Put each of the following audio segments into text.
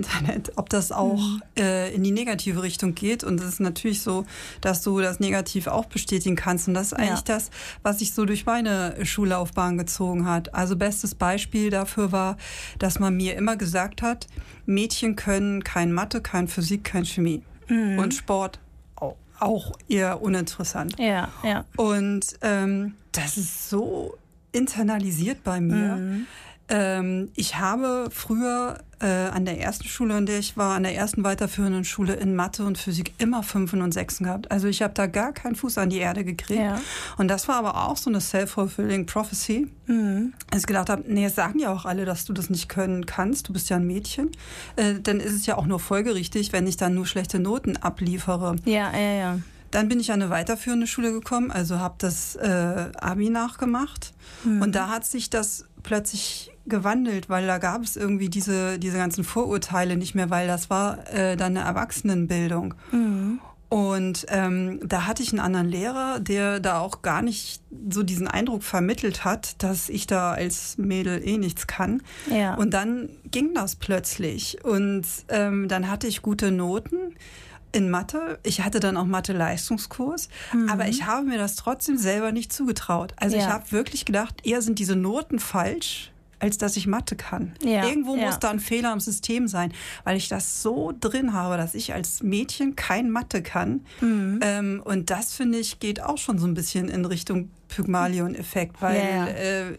Internet, ob das auch in die negative Richtung geht. Und es ist natürlich so, dass du das negativ auch bestätigen kannst. Und das ist eigentlich das, was sich so durch meine Schullaufbahn gezogen hat. Also bestes Beispiel dafür war, dass man mir immer gesagt hat, Mädchen können kein Mathe, kein Physik, kein Chemie. Und Sport auch eher uninteressant. Ja, ja. Und das ist so internalisiert bei mir. Ich habe früher an der ersten Schule, in der ich war, an der ersten weiterführenden Schule in Mathe und Physik immer 5 und 6 gehabt. Also ich habe da gar keinen Fuß an die Erde gekriegt. Ja. Und das war aber auch so eine self-fulfilling prophecy. Als ich gedacht habe, nee, es sagen ja auch alle, dass du das nicht können kannst. Du bist ja ein Mädchen. Dann ist es ja auch nur folgerichtig, wenn ich dann nur schlechte Noten abliefere. Ja. Dann bin ich an eine weiterführende Schule gekommen, also habe das Abi nachgemacht. Und da hat sich das plötzlich gewandelt, weil da gab es irgendwie diese ganzen Vorurteile nicht mehr, weil das war dann eine Erwachsenenbildung. Und da hatte ich einen anderen Lehrer, der da auch gar nicht so diesen Eindruck vermittelt hat, dass ich da als Mädel nichts kann. Ja. Und dann ging das plötzlich. Und dann hatte ich gute Noten in Mathe. Ich hatte dann auch Mathe-Leistungskurs, aber ich habe mir das trotzdem selber nicht zugetraut. Also ich habe wirklich gedacht, eher sind diese Noten falsch, als dass ich Mathe kann. Irgendwo muss da ein Fehler im System sein, weil ich das so drin habe, dass ich als Mädchen kein Mathe kann. Und das, finde ich, geht auch schon so ein bisschen in Richtung Pygmalion-Effekt, weil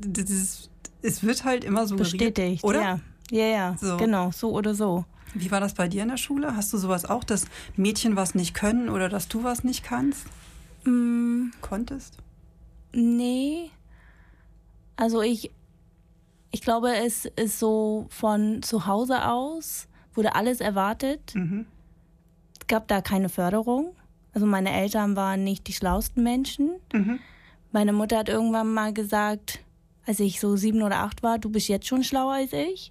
es wird halt immer so bestätigt, oder? Ja. So. Genau, so oder so. Wie war das bei dir in der Schule? Hast du sowas auch, dass Mädchen was nicht können oder dass du was nicht kannst? Konntest? Nee. Also ich glaube, es ist so von zu Hause aus, wurde alles erwartet. Es gab da keine Förderung. Also meine Eltern waren nicht die schlauesten Menschen. Meine Mutter hat irgendwann mal gesagt, als ich so 7 oder 8 war, du bist jetzt schon schlauer als ich.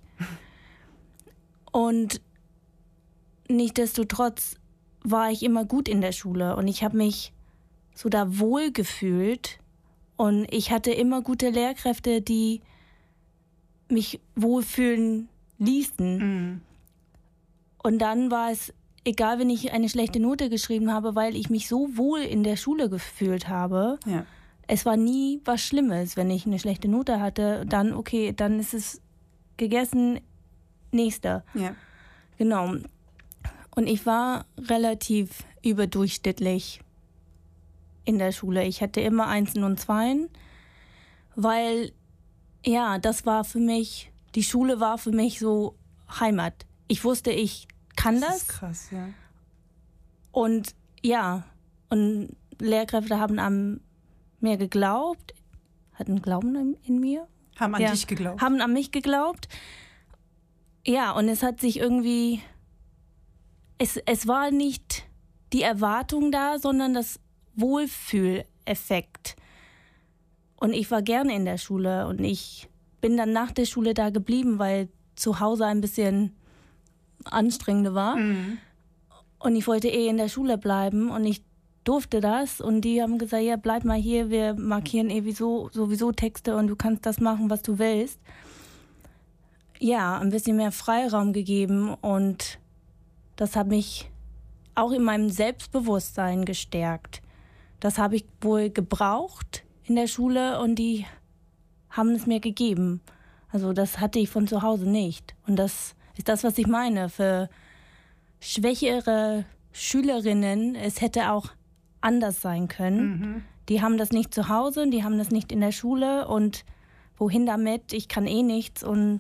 Und nichtsdestotrotz war ich immer gut in der Schule und ich habe mich so da wohl gefühlt und ich hatte immer gute Lehrkräfte, die mich wohlfühlen ließen. Und dann war es egal, wenn ich eine schlechte Note geschrieben habe, weil ich mich so wohl in der Schule gefühlt habe. Ja. Es war nie was Schlimmes, wenn ich eine schlechte Note hatte. Dann okay, dann ist es gegessen, nächster. Ja. Genau. Und ich war relativ überdurchschnittlich in der Schule. Ich hatte immer 1 und 2, weil, das war für mich, die Schule war für mich so Heimat. Ich wusste, ich kann das. Das ist krass, ja. Und und Lehrkräfte haben an mir geglaubt, hatten Glauben in mir. Haben an dich geglaubt. Haben an mich geglaubt. Ja, und es hat sich irgendwie, es war nicht die Erwartung da, sondern das Wohlfühleffekt. Und ich war gerne in der Schule und ich bin dann nach der Schule da geblieben, weil zu Hause ein bisschen anstrengender war. Und ich wollte in der Schule bleiben und ich durfte das. Und die haben gesagt, ja, bleib mal hier, wir markieren sowieso Texte und du kannst das machen, was du willst. Ja, ein bisschen mehr Freiraum gegeben und das hat mich auch in meinem Selbstbewusstsein gestärkt. Das habe ich wohl gebraucht in der Schule und die haben es mir gegeben. Also das hatte ich von zu Hause nicht. Und das ist das, was ich meine. Für schwächere Schülerinnen, es hätte auch anders sein können. Die haben das nicht zu Hause, die haben das nicht in der Schule und wohin damit? Ich kann nichts und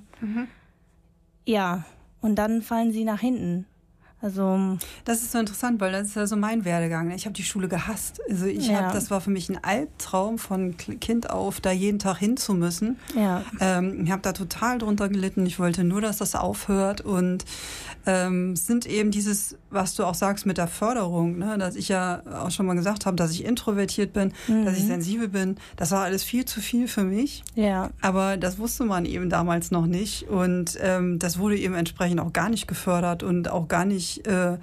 und dann fallen sie nach hinten. Also das ist so interessant, weil das ist ja so mein Werdegang. Ich habe die Schule gehasst. Also das war für mich ein Albtraum von Kind auf, da jeden Tag hin zu müssen. Ja. Ich habe da total drunter gelitten. Ich wollte nur, dass das aufhört. Und es sind eben dieses, was du auch sagst mit der Förderung, ne? Dass ich ja auch schon mal gesagt habe, dass ich introvertiert bin, dass ich sensibel bin. Das war alles viel zu viel für mich. Ja. Aber das wusste man eben damals noch nicht. Und das wurde eben entsprechend auch gar nicht gefördert und auch gar nicht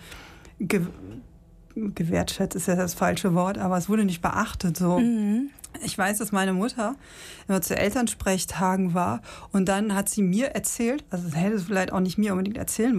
gewertschätzt ist ja das falsche Wort, aber es wurde nicht beachtet. So. Ich weiß, dass meine Mutter immer zu Elternsprechtagen war und dann hat sie mir erzählt, also das hätte sie vielleicht auch nicht mir unbedingt erzählen